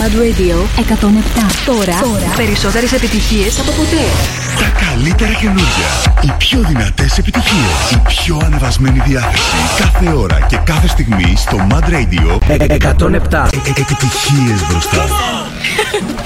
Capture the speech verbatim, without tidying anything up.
Mad Radio εκατόν επτά. Τώρα, Τώρα. περισσότερες επιτυχίες από ποτέ. Τα καλύτερα καινούργια. Οι πιο δυνατές επιτυχίες. Η πιο ανεβασμένη διάθεση. Κάθε ώρα και κάθε στιγμή στο Mad Radio εκατόν επτά. Επιτυχίες μπροστά.